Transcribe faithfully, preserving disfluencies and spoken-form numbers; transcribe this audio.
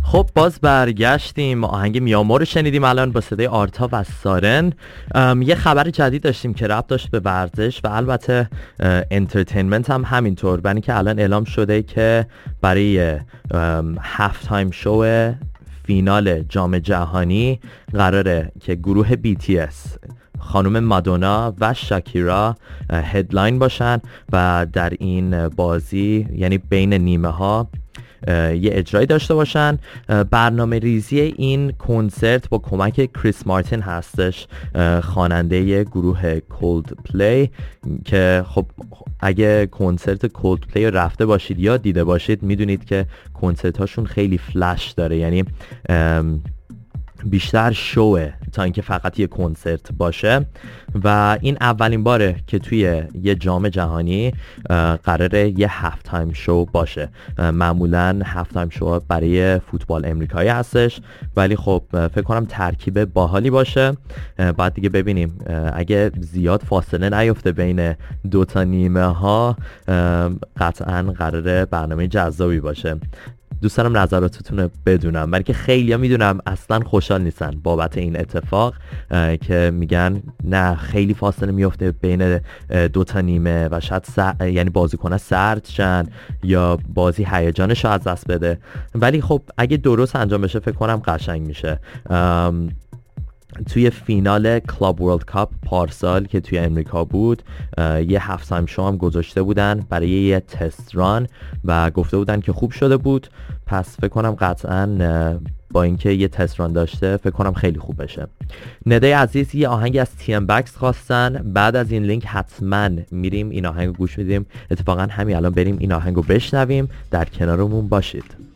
خب باز برگشتیم، آهنگ میامو رو شنیدیم الان با صدای آرتا و سارن. یه خبر جدید داشتیم که ربط داشت به ورزش و البته انترتینمنت هم همینطور، برای که الان اعلام شده که برای هفت تایم شو فینال جام جهانی قراره که گروه بی تی اس، خانم مادونا و شاکیرا هدلاین باشن و در این بازی یعنی بین نیمه ها یه اجرایی داشته باشن. برنامه ریزی این کنسرت با کمک کریس مارتین هستش، خواننده گروه کولد پلی، که خب اگه کنسرت کولد پلی رفته باشید یا دیده باشید میدونید که کنسرت هاشون خیلی فلش داره، یعنی بیشتر شوه تا اینکه فقط یه کنسرت باشه و این اولین باره که توی یه جام جهانی قراره یه هفت تایم شو باشه. معمولا هفت تایم شو برای فوتبال امریکایی هستش، ولی خب فکر کنم ترکیب باحالی باشه. بعد دیگه ببینیم اگه زیاد فاصله نیفته بین دو تا نیمه ها، قطعا قراره برنامه جذابی باشه. دوست دارم نظراتتون رو بدونم، برای که خیلی ها میدونم اصلا خوشحال نیستن بابت این اتفاق، که میگن نه خیلی فاصله میفته بین دو تا نیمه و شاید سر... یعنی بازیکن‌ها سرد شن یا بازی هیجانش رو از دست بده. ولی خب اگه درست انجام بشه فکر کنم قشنگ میشه. توی فینال کلاب ورلد کاپ پارسال که توی امریکا بود، یه هفت تایم شو هم گذاشته بودن برای یه تست ران و گفته بودن که خوب شده بود، پس فکر کنم قطعاً با اینکه یه تست ران داشته فکر کنم خیلی خوب بشه. نده عزیز یه آهنگ از تی ام بکس خواستن، بعد از این لینک حتما میریم این آهنگو گوش میدیم. اتفاقا همین الان بریم این آهنگو بشنویم، در کنارمون باشید.